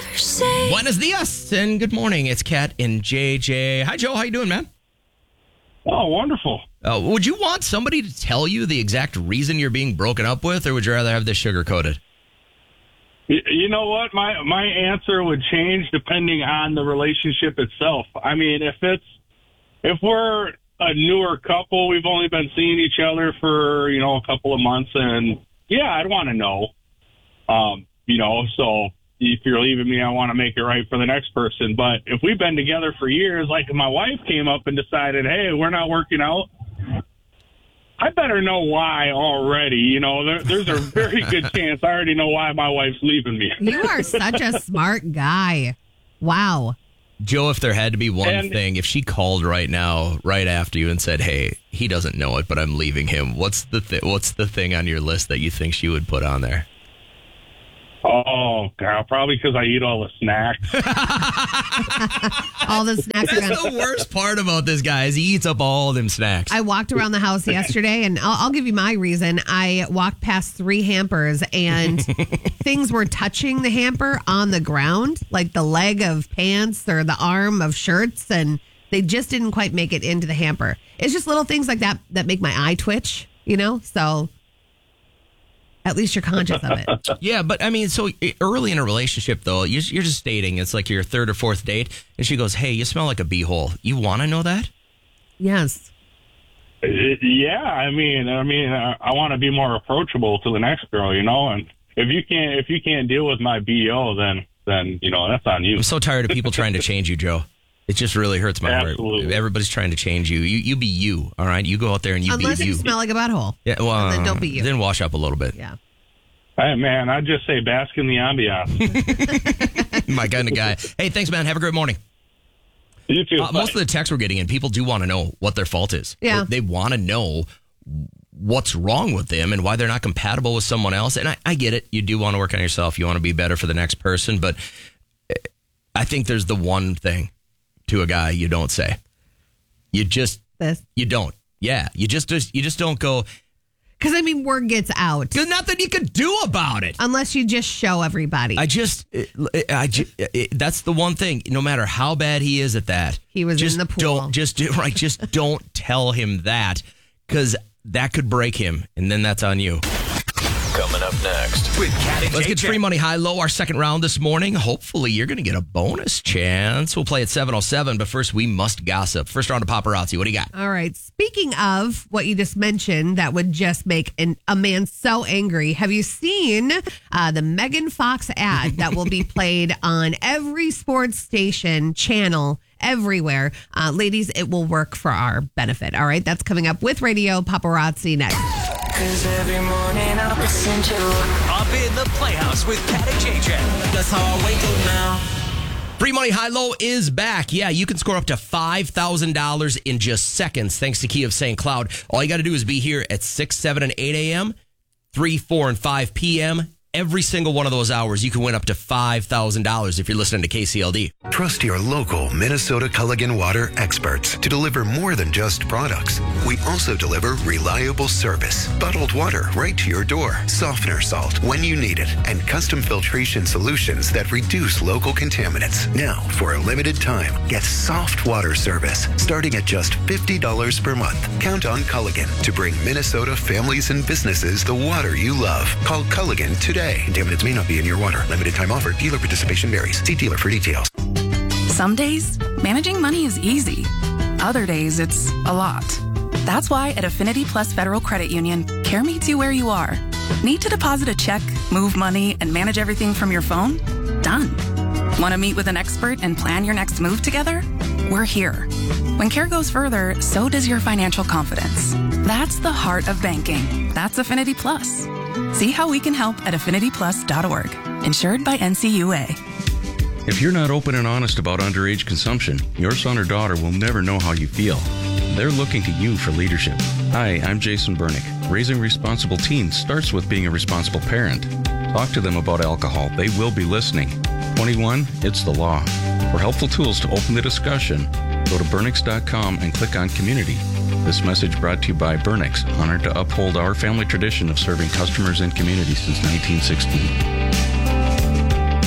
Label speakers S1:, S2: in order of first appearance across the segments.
S1: never say.
S2: Buenos dias and good morning. It's Kat and JJ. Hi, Joe. How you doing, man?
S3: Oh, wonderful.
S2: Would you want somebody to tell you the exact reason you're being broken up with, or would you rather have this sugar-coated?
S3: You know what? My answer would change depending on the relationship itself. I mean, if we're a newer couple, we've only been seeing each other for, a couple of months, and yeah, I'd want to know. So if you're leaving me, I want to make it right for the next person. But if we've been together for years, like if my wife came up and decided, hey, we're not working out, I better know why already. There's a very good chance I already know why my wife's leaving me.
S4: You are such a smart guy. Wow.
S2: Joe, if there had to be one thing, if she called right now, right after you and said, hey, he doesn't know it, but I'm leaving him, what's the thing on your list that you think she would put on there?
S3: Oh, God, probably because I eat all the snacks.
S4: All the snacks.
S2: That's the worst part about this guy is he eats up all them snacks.
S4: I walked around the house yesterday, and I'll give you my reason. I walked past 3 hampers, and things were touching the hamper on the ground, like the leg of pants or the arm of shirts, and they just didn't quite make it into the hamper. It's just little things like that that make my eye twitch, so... At least you're conscious of it.
S2: Yeah, but I mean, so early in a relationship, though, you're just dating. It's like your 3rd or 4th date, and she goes, hey, you smell like a beehole. You want to know that?
S4: Yes.
S3: Yeah, I mean, I want to be more approachable to the next girl, and if you can't deal with my BO, then that's on you.
S2: I'm so tired of people trying to change you, Joe. It just really hurts my heart. Everybody's trying to change you. You be you, all right? You go out there and you be you.
S4: Unless you smell like a butthole.
S2: Yeah, well,
S4: and then don't be you.
S2: Then wash up a little bit.
S4: Yeah.
S3: Hey, man, I'd just say bask in the ambiance.
S2: My kind of guy. Hey, thanks, man. Have a great morning.
S3: You too.
S2: Most of the texts we're getting in, people do want to know what their fault is.
S4: Yeah.
S2: They want to know what's wrong with them and why they're not compatible with someone else. And I get it. You do want to work on yourself. You want to be better for the next person. But I think there's the one thing to a guy you don't say. You don't. Yeah. You just don't go.
S4: Because, word gets out.
S2: There's nothing you can do about it.
S4: Unless you just show everybody.
S2: that's the one thing. No matter how bad he is at that.
S4: He was in the pool.
S2: Just don't tell him that, because that could break him, and then that's on you.
S5: Coming up next with Kat and
S2: Let's get
S5: JJ.
S2: free money high-low, our second round this morning. Hopefully, you're going to get a bonus chance. We'll play at 7:07, but first, we must gossip. First round of paparazzi. What do you got?
S4: All right. Speaking of what you just mentioned, that would just make a man so angry. Have you seen the Megan Fox ad that will be played on every sports station channel everywhere? Ladies, it will work for our benefit. All right. That's coming up with Radio Paparazzi next.
S1: 'Cause every morning I listen to
S5: Up in the Playhouse with Kat and JJ.
S1: That's how I wake up now.
S2: Free money high-low is back. Yeah, you can score up to $5,000 in just seconds thanks to Key of St. Cloud. All you got to do is be here at 6, 7, and 8 a.m., 3, 4, and 5 p.m., Every single one of those hours, you can win up to $5,000 if you're listening to KCLD.
S6: Trust your local Minnesota Culligan Water experts to deliver more than just products. We also deliver reliable service, bottled water right to your door, softener salt when you need it, and custom filtration solutions that reduce local contaminants. Now, for a limited time, get soft water service starting at just $50 per month. Count on Culligan to bring Minnesota families and businesses the water you love. Call Culligan today. Contaminants may not be in your water. Limited time offer. Dealer participation varies. See dealer for details.
S7: Some days, managing money is easy. Other days, it's a lot. That's why at Affinity Plus Federal Credit Union, care meets you where you are. Need to deposit a check, move money, and manage everything from your phone? Done. Want to meet with an expert and plan your next move together? We're here. When care goes further, so does your financial confidence. That's the heart of banking. That's Affinity Plus. See how we can help at affinityplus.org. Insured by NCUA.
S8: If you're not open and honest about underage consumption, your son or daughter will never know how you feel. They're looking to you for leadership. Hi, I'm Jason Bernick. Raising responsible teens starts with being a responsible parent. Talk to them about alcohol. They will be listening. 21, it's the law. For helpful tools to open the discussion, go to Bernix.com and click on Community. This message brought to you by Bernix, honored to uphold our family tradition of serving customers and communities since 1916.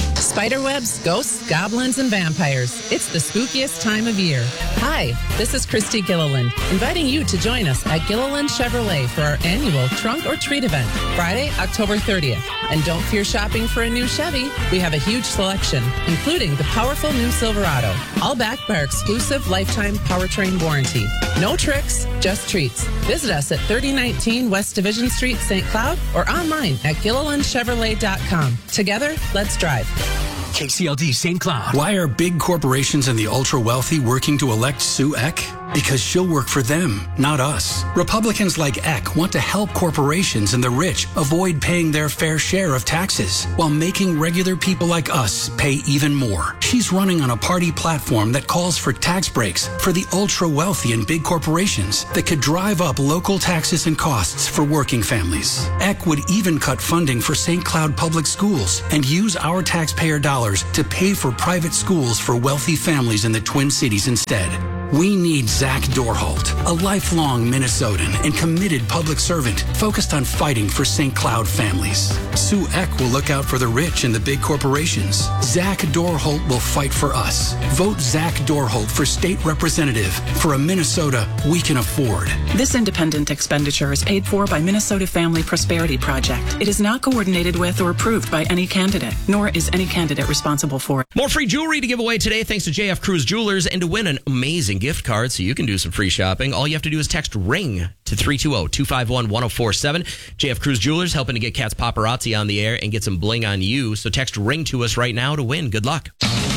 S9: Spiderwebs, ghosts, goblins, and vampires. It's the spookiest time of year. Hi, this is Christy Gilliland, inviting you to join us at Gilliland Chevrolet for our annual Trunk or Treat event, Friday, October 30th. And don't fear shopping for a new Chevy. We have a huge selection, including the powerful new Silverado, all backed by our exclusive lifetime powertrain warranty. No tricks, just treats. Visit us at 3019 West Division Street, St. Cloud, or online at GillilandChevrolet.com. Together, let's drive.
S10: KCLD St. Cloud.
S11: Why are big corporations and the ultra-wealthy working to elect Sue Eck? Because she'll work for them, not us. Republicans like Eck want to help corporations and the rich avoid paying their fair share of taxes while making regular people like us pay even more. She's running on a party platform that calls for tax breaks for the ultra-wealthy and big corporations that could drive up local taxes and costs for working families. Eck would even cut funding for St. Cloud Public Schools and use our taxpayer dollars to pay for private schools for wealthy families in the Twin Cities instead. We need Zach Dorholt, a lifelong Minnesotan and committed public servant focused on fighting for St. Cloud families. Sue Eck will look out for the rich and the big corporations. Zach Dorholt will fight for us. Vote Zach Dorholt for state representative for a Minnesota we can afford.
S7: This independent expenditure is paid for by Minnesota Family Prosperity Project. It is not coordinated with or approved by any candidate, nor is any candidate responsible for it.
S2: More free jewelry to give away today thanks to JF Cruz Jewelers, and to win an amazing gift card so you can do some free shopping, all you have to do is text RING to 320-251-1047. JF Cruz Jewelers helping to get Cat's Paparazzi on the air and get some bling on you. So text RING to us right now to win. Good luck.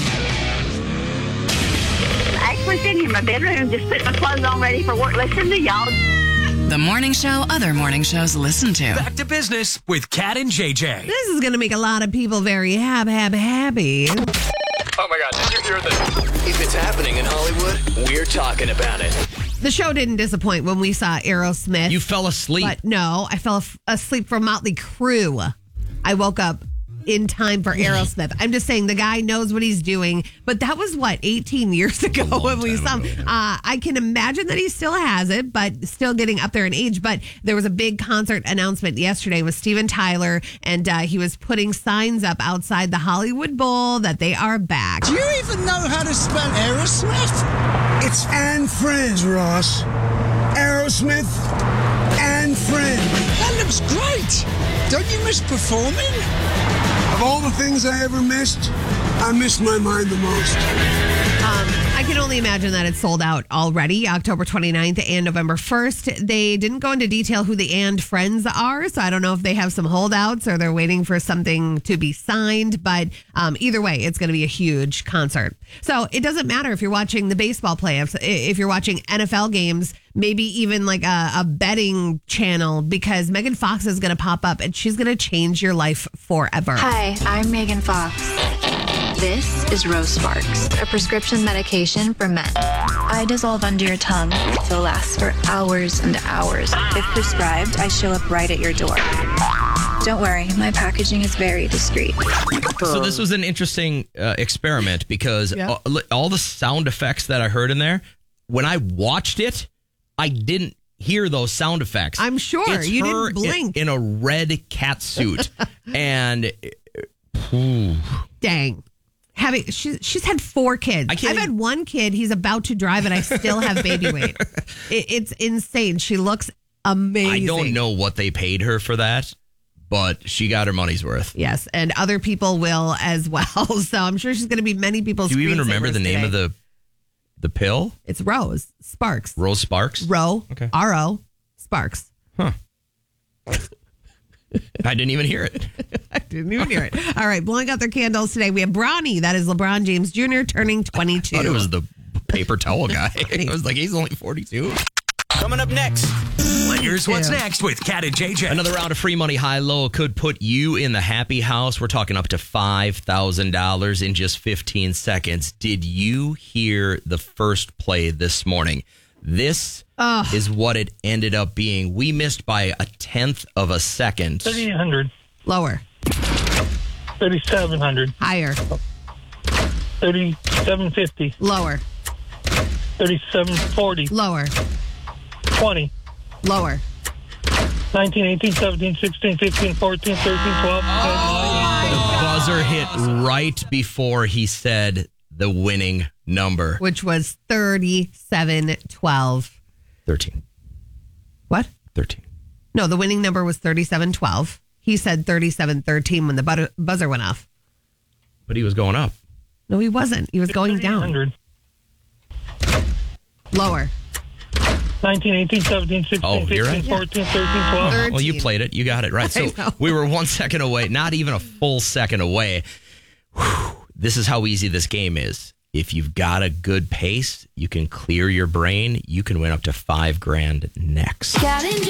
S12: Actually sitting in my bedroom just putting my clothes on ready for work. Listen to y'all.
S13: The morning show other morning shows listen to.
S10: Back to business with Kat and JJ.
S4: This is going to make a lot of people very happy.
S5: Oh my God, did you hear this? If it's happening in Hollywood, we're talking about it.
S4: The show didn't disappoint when we saw Aerosmith.
S2: You fell asleep.
S4: But no, I fell asleep from Motley Crue. I woke up in time for Aerosmith. I'm just saying the guy knows what he's doing. But that was, 18 years ago when we saw him. I can imagine that he still has it, but still getting up there in age. But there was a big concert announcement yesterday with Steven Tyler, and he was putting signs up outside the Hollywood Bowl that they are back.
S14: Do you even know how to spell Aerosmith? It's and Friends, Ross. Aerosmith and Friends. That looks great. Don't you miss performing? Of all the things I ever missed, I miss my mind the most.
S4: I can only imagine that it's sold out already, October 29th and November 1st. They didn't go into detail who the and friends are, so I don't know if they have some holdouts or they're waiting for something to be signed, but either way, it's going to be a huge concert. So it doesn't matter if you're watching the baseball playoffs, if you're watching NFL games, maybe even like a betting channel, because Megan Fox is going to pop up and she's going to change your life forever.
S15: Hi, I'm Megan Fox. This is Rose Sparks, a prescription medication for men. I dissolve under your tongue. It'll last for hours and hours. If prescribed, I show up right at your door. Don't worry, my packaging is very discreet.
S2: So this was an interesting experiment because all the sound effects that I heard in there, when I watched it, I didn't hear those sound effects.
S4: I'm sure.
S2: It's
S4: you
S2: her
S4: didn't blink.
S2: in a red cat suit. And
S4: dang. She's had 4 kids. I've had 1 kid. He's about to drive, and I still have baby weight. It's insane. She looks amazing.
S2: I don't know what they paid her for that, but she got her money's worth.
S4: Yes, and other people will as well. So I'm sure she's going to be many people's.
S2: Do you even remember the name of the pill?
S4: It's Rose Sparks.
S2: Rose Sparks?
S4: Okay. R-O Sparks.
S2: Huh. I didn't even hear it.
S4: I didn't even hear it. All right, blowing out their candles today. We have Bronny. That is LeBron James Jr. turning 22.
S2: I thought it was the paper towel guy. I was like, he's only 42.
S5: Coming up next, here's what's next with Kat and JJ.
S2: Another round of free money high-low could put you in the happy house. We're talking up to $5,000 in just 15 seconds. Did you hear the first play this morning? This is what it ended up being. We missed by 1/10 of a second.
S16: 3,800.
S4: Lower.
S16: 3,700.
S4: Higher.
S16: 3,750.
S4: Lower.
S16: 3,740.
S4: Lower.
S16: 20.
S4: Lower.
S16: 19, 18, 17, 16, 15, 14, 13, 12.
S2: The buzzer hit right before he said the winning number.
S4: Which was 3712.
S2: 13.
S4: What?
S2: 13.
S4: No, the winning number was 3712. He said 3713 when the buzzer went off.
S2: But he was going up.
S4: No, he wasn't. He was going down. Lower.
S16: 19, 18, 17, 16,
S2: Oh, you're
S16: 15,
S2: right.
S16: 14, 13, 12.
S2: Well, you played it. You got it right. So we were 1 second away, not even a full second away. Whew. This is how easy this game is. If you've got a good pace, you can clear your brain. You can win up to $5,000 next.